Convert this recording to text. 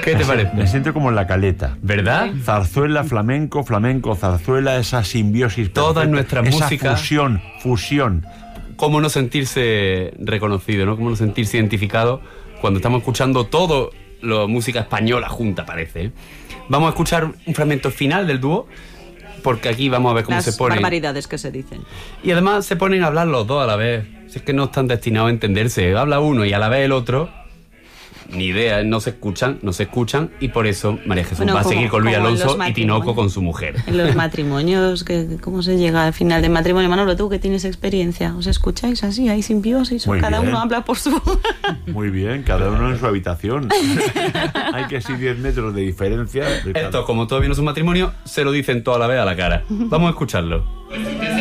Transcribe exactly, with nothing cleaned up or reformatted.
¿Qué te parece? Me siento como en La Caleta. ¿Verdad? Zarzuela, flamenco, flamenco, zarzuela, esa simbiosis. Todas perfecta, nuestras esa músicas. fusión, fusión. Cómo no sentirse reconocido, ¿no? Cómo no sentirse identificado cuando estamos escuchando todo la música española junta, parece, ¿eh? Vamos a escuchar un fragmento final del dúo, porque aquí vamos a ver cómo Las se ponen. barbaridades que se dicen. Y además se ponen a hablar los dos a la vez. Si es que no están destinados a entenderse. Habla uno y a la vez el otro. Ni idea, no se escuchan, no se escuchan. Y por eso María Jesús Bueno, va a como- seguir con Luis como en los Alonso y matrimonios. Tinoco con su mujer. En los matrimonios, que, ¿cómo se llega al final del matrimonio? Manolo, tú que tienes experiencia, ¿os escucháis así? ¿Hay simbiosis? ¿O Muy cada bien. uno habla por su...? Muy bien, cada uno en su habitación. Hay que sí diez metros de diferencia. Esto, como todavía no es un matrimonio, se lo dicen toda la vez a la cara. Vamos a escucharlo.